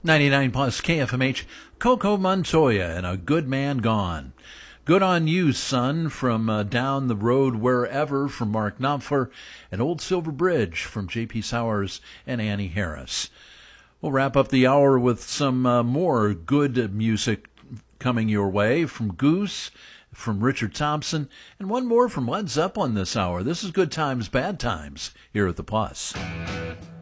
99 plus KFMH, Coco Montoya and A Good Man Gone. Good on You, Son, from Down the Road Wherever from Mark Knopfler, and Old Silver Bridge from J.P. Sowers and Annie Harris. We'll wrap up the hour with some more good music coming your way from Goose, from Richard Thompson, and one more from Led Zeppelin this hour. This is Good Times, Bad Times here at The Plus.